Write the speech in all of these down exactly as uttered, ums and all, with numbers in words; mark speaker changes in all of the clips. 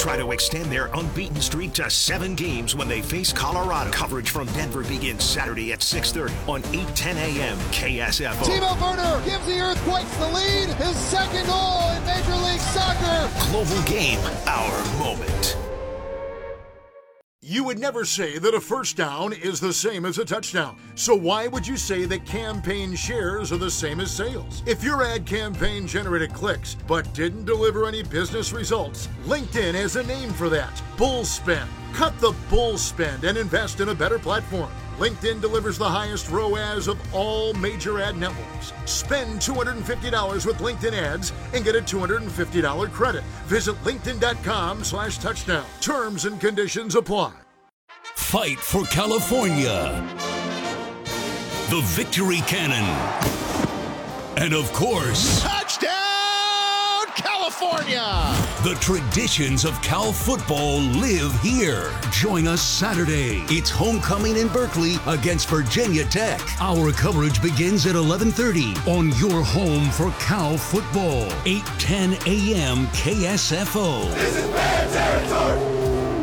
Speaker 1: try to extend their unbeaten streak to seven games when they face Colorado. Coverage from Denver begins Saturday at six thirty on eight ten a.m. K S F O.
Speaker 2: Timo Werner gives the Earthquakes the lead. His second goal in Major League Soccer.
Speaker 1: Global Game, our moment.
Speaker 3: You would never say that a first down is the same as a touchdown. So why would you say that campaign shares are the same as sales? If your ad campaign generated clicks but didn't deliver any business results, LinkedIn has a name for that. Bull spend. Cut the bull spend and invest in a better platform. LinkedIn delivers the highest R O A S of all major ad networks. Spend two hundred fifty dollars with LinkedIn ads and get a two hundred fifty dollars credit. Visit linkedin.com slash touchdown. Terms and conditions apply.
Speaker 4: Fight for California. The Victory Cannon. And of course,
Speaker 2: Touchdown, California!
Speaker 4: The traditions of Cal football live here. Join us Saturday. It's homecoming in Berkeley against Virginia Tech. Our coverage begins at eleven thirty on your home for Cal football. eight ten a.m. K S F O.
Speaker 5: This is Bear territory.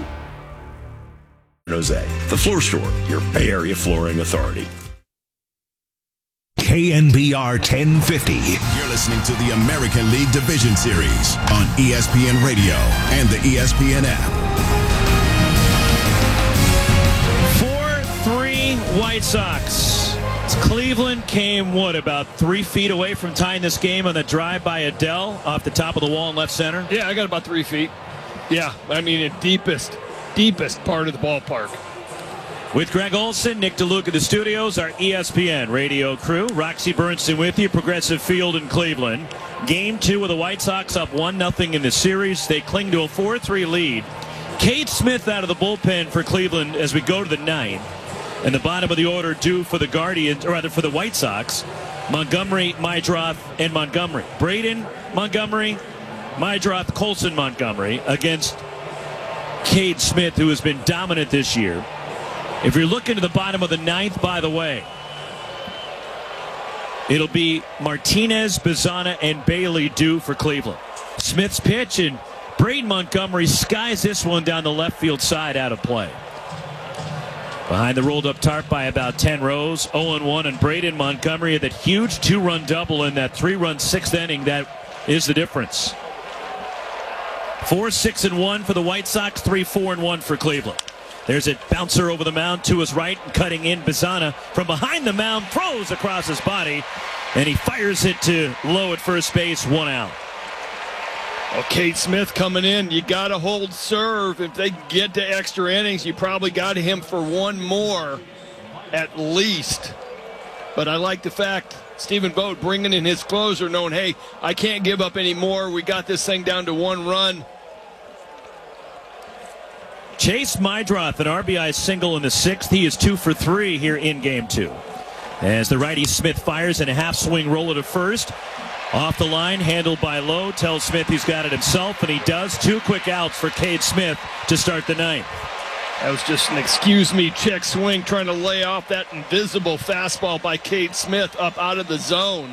Speaker 6: Jose, the Floor Store, your Bay Area flooring authority.
Speaker 1: K N B R ten fifty.
Speaker 7: You're listening to the American League Division Series on E S P N Radio and the E S P N app.
Speaker 8: four three White Sox. Cleveland came, what, about three feet away from tying this game on the drive by Adele off the top of the wall in left center?
Speaker 9: Yeah, I got about three feet. Yeah, I mean, the deepest, deepest part of the ballpark.
Speaker 8: With Greg Olson, Nick DeLuca in the studios, our E S P N radio crew. Roxy Bernstein with you, Progressive Field in Cleveland. Game two with the White Sox up one nothing in the series. They cling to a four three lead. Cade Smith out of the bullpen for Cleveland as we go to the ninth. And the bottom of the order due for the Guardians, or rather for the White Sox, Montgomery, Meidroth, and Montgomery. Braden, Montgomery, Meidroth, Colson, Montgomery against Cade Smith, who has been dominant this year. If you're looking to the bottom of the ninth, by the way, it'll be Martinez, Bazana, and Bailey due for Cleveland. Smith's pitch, and Braden Montgomery skies this one down the left field side out of play. Behind the rolled up tarp by about ten rows, oh and one, and Braden Montgomery had that huge two-run double in that three-run sixth inning. That is the difference. four six and one for the White Sox, three four and one for Cleveland. There's a bouncer over the mound to his right, and cutting in Bazana from behind the mound, throws across his body, and he fires it to low at first base, one out.
Speaker 9: Well, Cade Smith coming in, you got to hold serve. If they get to extra innings, you probably got him for one more at least. But I like the fact Stephen Vogt bringing in his closer, knowing, hey, I can't give up any more. We got this thing down to one run.
Speaker 8: Chase Meidroth, an R B I single in the sixth. He is two for three here in game two. As the righty Smith fires in a half swing roller to first. Off the line, handled by Lowe. Tells Smith he's got it himself, and he does. Two quick outs for Cade Smith to start the ninth.
Speaker 9: That was just an excuse me check swing, trying to lay off that invisible fastball by Cade Smith up out of the zone.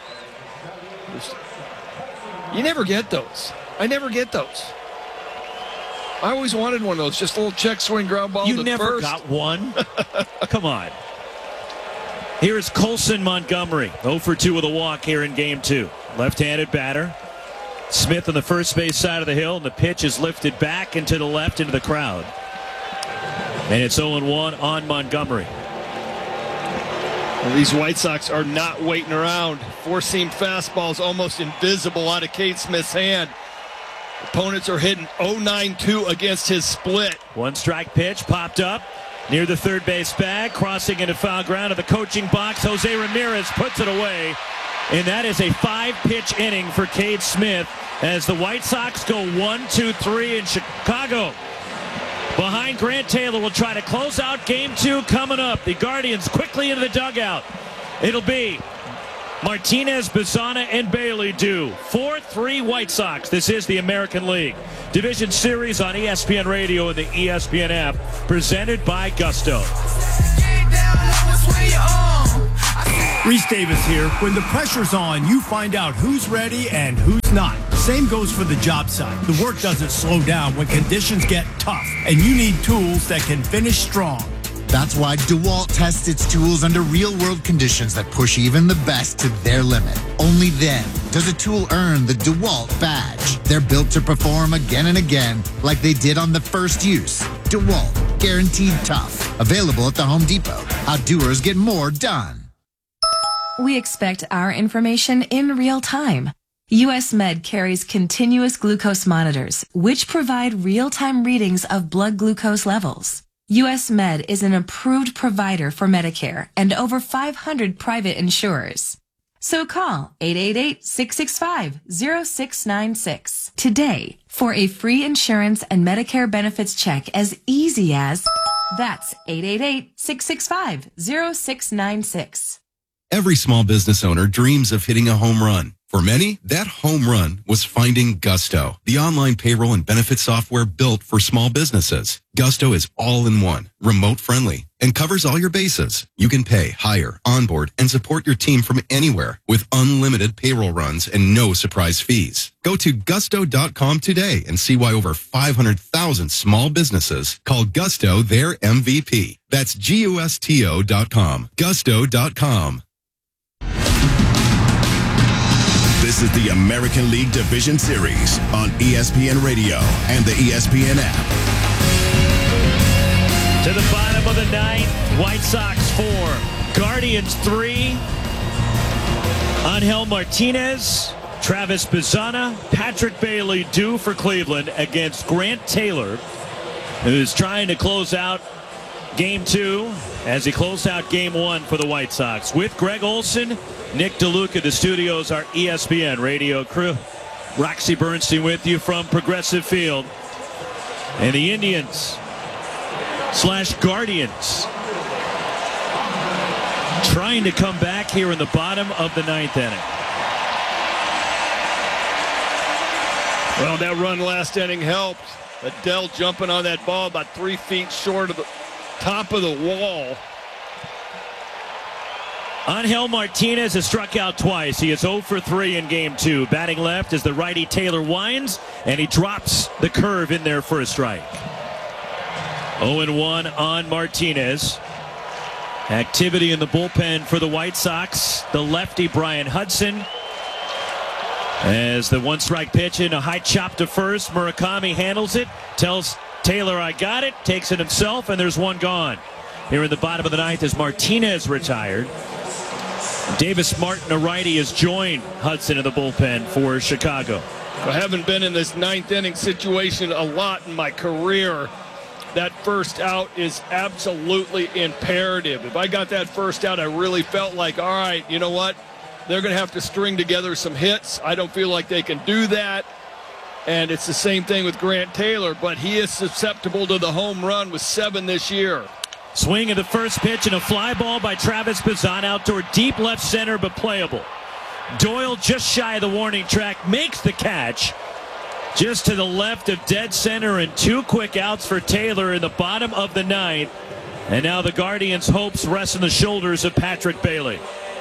Speaker 9: You never get those. I never get those. I always wanted one of those, just a little check swing ground ball
Speaker 8: you
Speaker 9: to
Speaker 8: never
Speaker 9: first.
Speaker 8: got one? Come on. Here is Colson Montgomery, oh for two with a walk here in game two. Left-handed batter. Smith on the first base side of the hill, and the pitch is lifted back into the left into the crowd. And it's oh and one on Montgomery.
Speaker 9: Well, these White Sox are not waiting around. Four-seam fastballs almost invisible out of Cade Smith's hand. Opponents are hitting oh nine two against his split.
Speaker 8: One strike pitch popped up near the third base bag, crossing into foul ground of the coaching box. Jose Ramirez puts it away, and that is a five-pitch inning for Cade Smith as the White Sox go one two three in Chicago. Behind Grant Taylor will try to close out game two coming up. The Guardians quickly into the dugout. It'll be Martinez, Bazana, and Bailey due. four three White Sox. This is the American League Division Series on E S P N Radio and the E S P N app, presented by Gusto.
Speaker 10: Reese Davis here. When the pressure's on, you find out who's ready and who's not. Same goes for the job site. The work doesn't slow down when conditions get tough, and you need tools that can finish strong.
Speaker 11: That's why DeWalt tests its tools under real-world conditions that push even the best to their limit. Only then does a tool earn the DeWalt badge. They're built to perform again and again like they did on the first use. DeWalt, guaranteed tough. Available at the Home Depot. How doers get more done.
Speaker 12: We expect our information in real time. U S Med carries continuous glucose monitors, which provide real-time readings of blood glucose levels. U S Med is an approved provider for Medicare and over five hundred private insurers. So call eight eight eight, six six five, zero six nine six today for a free insurance and Medicare benefits check as easy as that's eight eight eight, six six five, zero six nine six.
Speaker 13: Every small business owner dreams of hitting a home run. For many, that home run was finding Gusto, the online payroll and benefit software built for small businesses. Gusto is all-in-one, remote-friendly, and covers all your bases. You can pay, hire, onboard, and support your team from anywhere with unlimited payroll runs and no surprise fees. Go to gusto dot com today and see why over five hundred thousand small businesses call Gusto their M V P. That's G U S T O dot com. gusto dot com.
Speaker 7: This is the American League Division Series on E S P N Radio and the E S P N app.
Speaker 8: To the bottom of the ninth, White Sox four, Guardians three. Angel Martinez, Travis Bazzana, Patrick Bailey due for Cleveland against Grant Taylor, who's trying to close out game two as he closed out game one for the White Sox. With Greg Olson, Nick DeLuca, the studios, our E S P N radio crew. Roxy Bernstein with you from Progressive Field. And the Indians slash Guardians trying to come back here in the bottom of the ninth inning.
Speaker 9: Well, that run last inning helped. Adele jumping on that ball about three feet short of the top of the wall.
Speaker 8: Angel Martinez has struck out twice. He is zero for three in game two. Batting left as the righty Taylor winds, and he drops the curve in there for a strike. oh and one on Martinez. Activity in the bullpen for the White Sox. The lefty Brian Hudson. As the one strike pitch in a high chop to first, Murakami handles it, tells Taylor, I got it, takes it himself, and there's one gone. Here in the bottom of the ninth as Martinez retired. Davis Martin, a righty, has joined Hudson in the bullpen for Chicago.
Speaker 9: I haven't been in this ninth inning situation a lot in my career. That first out is absolutely imperative. If I got that first out, I really felt like, all right, you know what? They're going to have to string together some hits. I don't feel like they can do that. And it's the same thing with Grant Taylor, but he is susceptible to the home run with seven this year.
Speaker 8: Swing of the first pitch and a fly ball by Travis Bazzana out toward deep left center, but playable. Doyle just shy of the warning track, makes the catch just to the left of dead center, and two quick outs for Taylor in the bottom of the ninth. And now the Guardians' hopes rest on the shoulders of Patrick Bailey.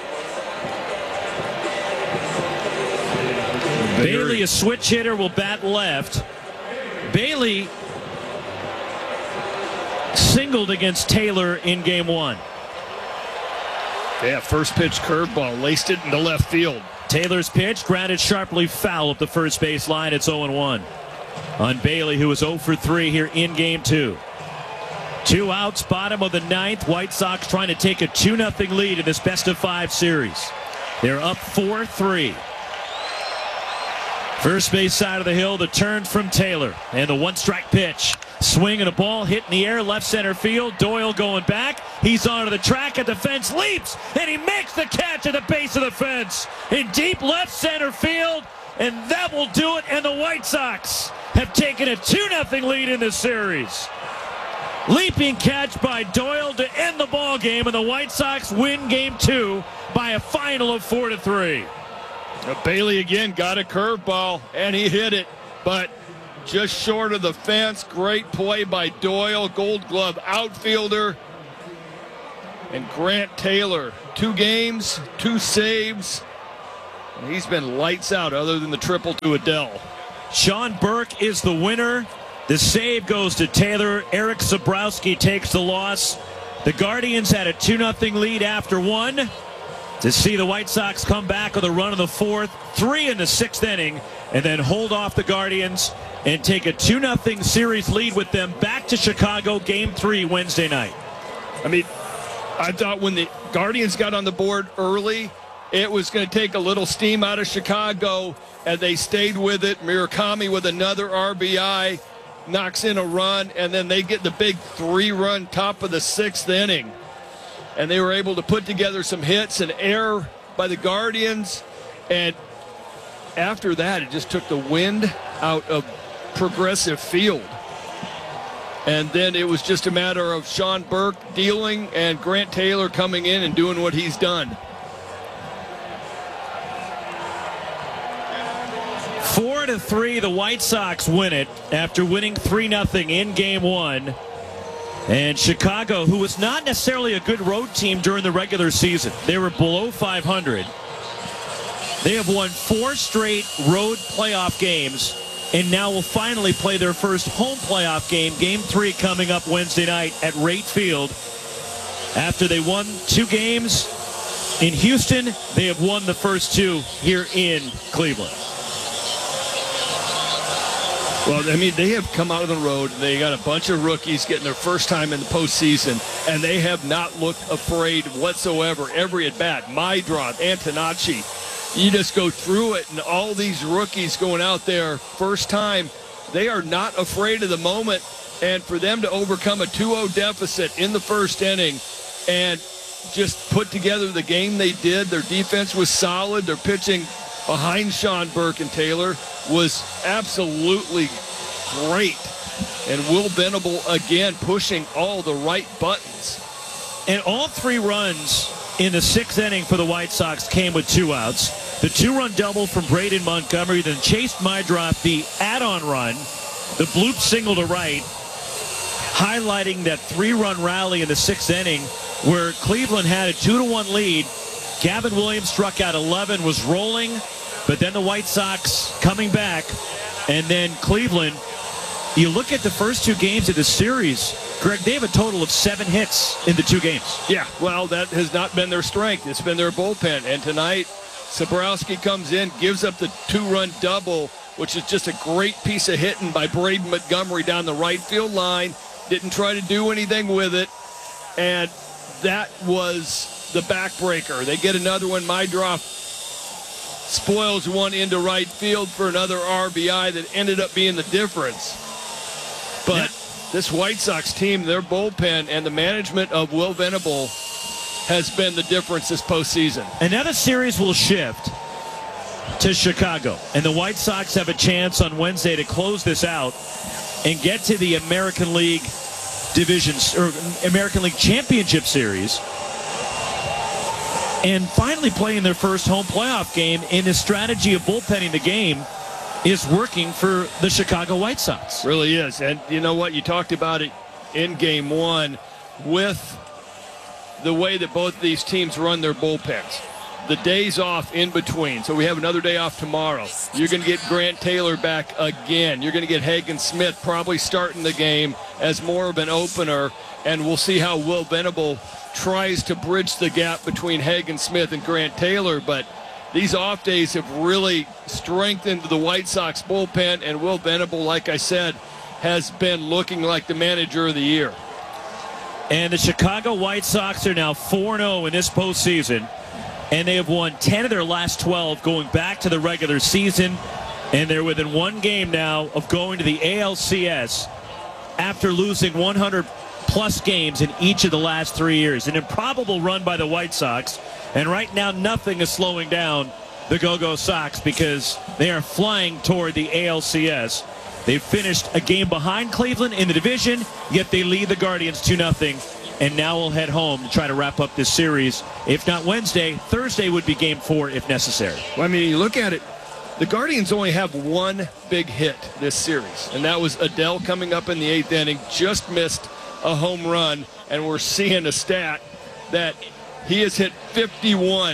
Speaker 8: Bailey, a switch hitter, will bat left. Bailey singled against Taylor in game one.
Speaker 9: Yeah, first pitch curveball, laced it into left field.
Speaker 8: Taylor's pitch grounded sharply foul up the first base line. It's oh and one on Bailey, who was oh for three here in game two. Two outs, bottom of the ninth. White Sox trying to take a two nothing lead in this best of five series. They're up four three. First base side of the hill, the turn from Taylor. And the one-strike pitch. Swing and a ball hit in the air, left center field. Doyle going back. He's onto the track at the fence, leaps, and he makes the catch at the base of the fence in deep left center field. And that will do it, and the White Sox have taken a two nothing lead in this series. Leaping catch by Doyle to end the ball game, and the White Sox win game two by a final of four to three.
Speaker 9: Bailey again got a curveball, and he hit it, but just short of the fence. Great play by Doyle, Gold Glove outfielder. And Grant Taylor, two games, two saves, He's been lights out other than the triple to Adele.
Speaker 8: Sean Burke is the winner. The save goes to Taylor. Eric Zabrowski takes the loss. The Guardians had a two nothing lead after one. To see the White Sox come back with a run in the fourth, three in the sixth inning, and then hold off the Guardians and take a two nothing series lead with them back to Chicago, game three Wednesday night.
Speaker 9: I mean, I thought when the Guardians got on the board early, it was going to take a little steam out of Chicago, and they stayed with it. Murakami with another R B I, knocks in a run, and then they get the big three-run top of the sixth inning. And they were able to put together some hits and error by the Guardians. And after that, it just took the wind out of Progressive Field. And then it was just a matter of Sean Burke dealing and Grant Taylor coming in and doing what he's done.
Speaker 8: Four to three, the White Sox win it after winning three nothing in game one. And Chicago, who was not necessarily a good road team during the regular season, they were below five hundred. They have won four straight road playoff games and now will finally play their first home playoff game, game three coming up Wednesday night at Rate Field. After they won two games in Houston, they have won the first two here in Cleveland.
Speaker 9: Well, I mean, they have come out on the road. They got a bunch of rookies getting their first time in the postseason, and they have not looked afraid whatsoever. Every at-bat, Maedroth, Antonacci, you just go through it, and all these rookies going out there first time, they are not afraid of the moment. And for them to overcome a two oh deficit in the first inning and just put together the game they did, their defense was solid, their pitching behind Sean Burke and Taylor was absolutely great. And Will Venable again pushing all the right buttons.
Speaker 8: And all three runs in the sixth inning for the White Sox came with two outs. The two-run double from Braden Montgomery, then chased Maedroth, the add-on run, the bloop single to right, highlighting that three-run rally in the sixth inning where Cleveland had a two to one lead. Gavin Williams struck out eleven, was rolling, but then the White Sox coming back, and then Cleveland. You look at the first two games of the series, Greg, they have a total of seven hits in the two games.
Speaker 9: Yeah, well, that has not been their strength. It's been their bullpen. And tonight, Zabrowski comes in, gives up the two-run double, which is just a great piece of hitting by Braden Montgomery down the right field line. Didn't try to do anything with it. And that was the backbreaker. They get another one. Maedroth spoils one into right field for another R B I that ended up being the difference. But yeah. This White Sox team, their bullpen, and the management of Will Venable has been the difference this postseason.
Speaker 8: And now the series will shift to Chicago. And the White Sox have a chance on Wednesday to close this out and get to the American League Divisions or American League Championship Series. And finally playing their first home playoff game, in the strategy of bullpenning the game is working for the Chicago White Sox.
Speaker 9: Really is. And you know what? You talked about it in game one with the way that both these teams run their bullpens. The days off in between. So we have another day off tomorrow. You're going to get Grant Taylor back again. You're going to get Hagen Smith probably starting the game as more of an opener. And we'll see how Will Venable tries to bridge the gap between Hagen Smith and Grant Taylor. But these off days have really strengthened the White Sox bullpen, and Will Venable, like I said, has been looking like the manager of the year.
Speaker 8: And the Chicago White Sox are now four and oh in this postseason, and they have won ten of their last twelve going back to the regular season, and they're within one game now of going to the A L C S after losing one hundred plus games in each of the last three years. An improbable run by the White Sox. And right now, nothing is slowing down the Go-Go Sox because they are flying toward the A L C S. They've finished a game behind Cleveland in the division, yet they lead the Guardians two nothing. And now we'll head home to try to wrap up this series. If not Wednesday, Thursday would be game four if necessary.
Speaker 9: Well, I mean, you look at it, the Guardians only have one big hit this series, and that was Adele coming up in the eighth inning, just missed a home run, and we're seeing a stat that he has hit fifty-one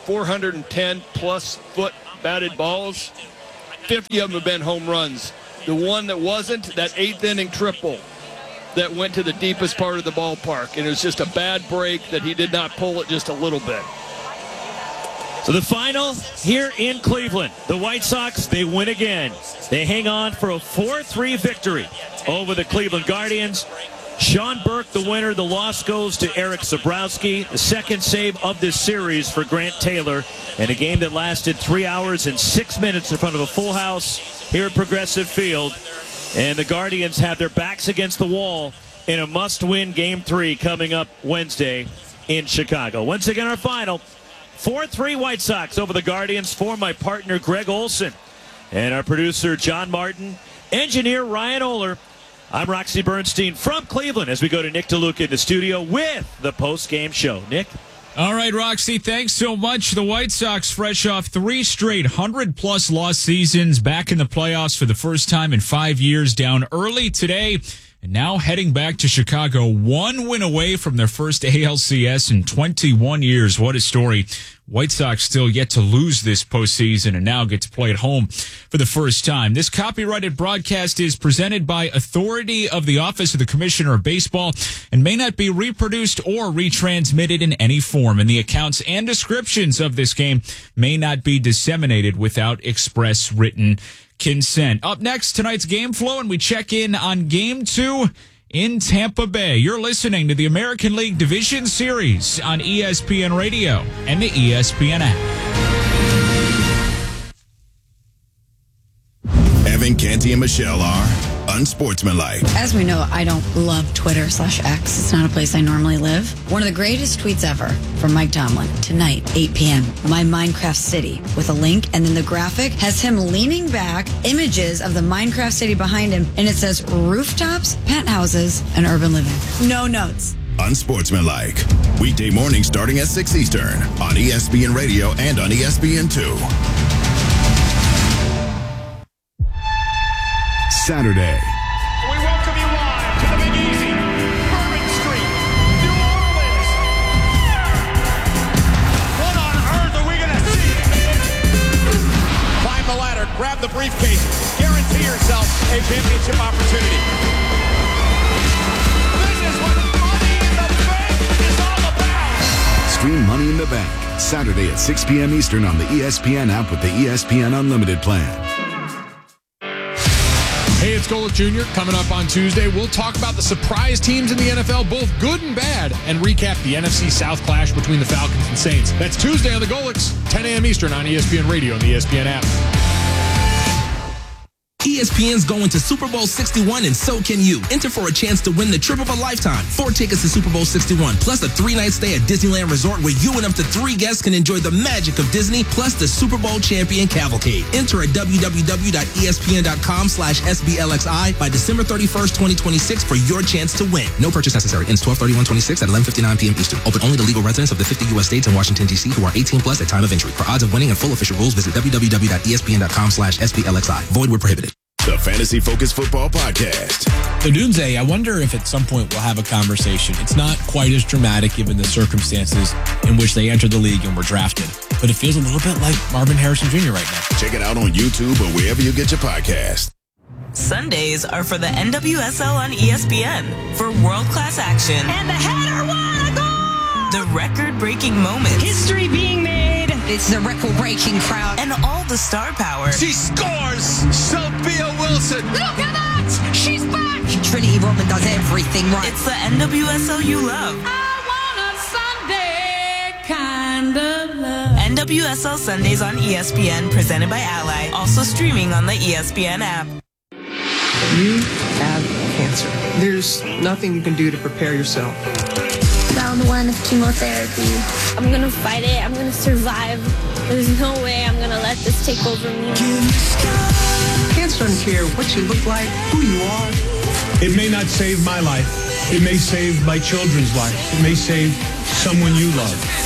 Speaker 9: four hundred ten plus foot batted balls, fifty of them have been home runs. The one that wasn't, that eighth inning triple that went to the deepest part of the ballpark. And it was just a bad break that he did not pull it just a little bit.
Speaker 8: So the final here in Cleveland, the White Sox, they win again. They hang on for a four three victory over the Cleveland Guardians. Sean Burke, the winner. The loss goes to Eric Zabrowski. The second save of this series for Grant Taylor. And a game that lasted three hours and six minutes in front of a full house here at Progressive Field. And the Guardians have their backs against the wall in a must-win Game three coming up Wednesday in Chicago. Once again, our final, four three White Sox over the Guardians. For my partner, Greg Olson, and our producer, John Martin, engineer, Ryan Oler. I'm Roxy Bernstein from Cleveland as we go to Nick DeLuca in the studio with the post-game show. Nick?
Speaker 14: All right, Roxy, thanks so much. The White Sox, fresh off three straight one hundred plus loss seasons, back in the playoffs for the first time in five years, down early today, and now heading back to Chicago, one win away from their first A L C S in twenty-one years. What a story. White Sox still yet to lose this postseason and now get to play at home for the first time. This copyrighted broadcast is presented by authority of the Office of the Commissioner of Baseball and may not be reproduced or retransmitted in any form. And the accounts and descriptions of this game may not be disseminated without express written consent. Up next, tonight's game flow, and we check in on game two in Tampa Bay. You're listening to the American League Division Series on E S P N Radio and the E S P N app.
Speaker 7: Evan, Canty, and Michelle are unsportsmanlike.
Speaker 15: As we know, I don't love Twitter slash X. It's not a place I normally live. One of the greatest tweets ever from Mike Tomlin. Tonight, eight p.m., my Minecraft city, with a link, and then the graphic has him leaning back, images of the Minecraft city behind him, and it says rooftops, penthouses, and urban living. No notes.
Speaker 7: Unsportsmanlike. Weekday morning starting at six Eastern on E S P N Radio and on E S P N two. Saturday.
Speaker 5: We welcome you live to the Big Easy, Bourbon Street, New Orleans. What on earth are we going to see? Climb the ladder, grab the briefcase, guarantee yourself a championship opportunity. This is what Money in the Bank is all about.
Speaker 7: Stream Money in the Bank, Saturday at six p.m. Eastern on the E S P N app with the E S P N Unlimited plan.
Speaker 16: Hey, it's Golick Junior Coming up on Tuesday, we'll talk about the surprise teams in the N F L, both good and bad, and recap the N F C South clash between the Falcons and Saints. That's Tuesday on the Golicks, ten a.m. Eastern on E S P N Radio and the E S P N app.
Speaker 17: E S P N's going to Super Bowl sixty-one, and so can you. Enter for a chance to win the trip of a lifetime. Four tickets to Super Bowl sixty-one, plus a three-night stay at Disneyland Resort where you and up to three guests can enjoy the magic of Disney, plus the Super Bowl champion cavalcade. Enter at www.espn.com slash SBLXI by December thirty-first, twenty twenty-six for your chance to win. No purchase necessary. Ends twelve thirty-one twenty-six at eleven fifty-nine p.m. Eastern. Open only to legal residents of the fifty U S states and Washington, D C who are eighteen plus at time of entry. For odds of winning and full official rules, visit www.espn.com slash SBLXI. Void where prohibited.
Speaker 7: The Fantasy Focus Football Podcast.
Speaker 18: So Doomsday, I wonder if at some point we'll have a conversation. It's not quite as dramatic given the circumstances in which they entered the league and were drafted, but it feels a little bit like Marvin Harrison Junior right now.
Speaker 7: Check it out on YouTube or wherever you get your podcast.
Speaker 19: Sundays are for the N W S L on E S P N for world-class action. And the header won a goal! The record-breaking moments.
Speaker 20: History being made. It's the record-breaking crowd.
Speaker 19: And all the star power.
Speaker 5: She scores! Sophia Wilson!
Speaker 20: Look at that! She's back! Trinity Rodman does everything right.
Speaker 19: It's the N W S L you love.
Speaker 20: I want a Sunday kind of love.
Speaker 19: N W S L Sundays on E S P N, presented by Ally. Also streaming on the E S P N app.
Speaker 21: You have cancer. There's nothing you can do to prepare yourself.
Speaker 22: Round one of chemotherapy. I'm gonna fight it. I'm gonna survive. There's no way I'm gonna let this take over me.
Speaker 21: Cancer doesn't care what you look like, who you are.
Speaker 23: It may not save my life. It may save my children's life. It may save someone you love.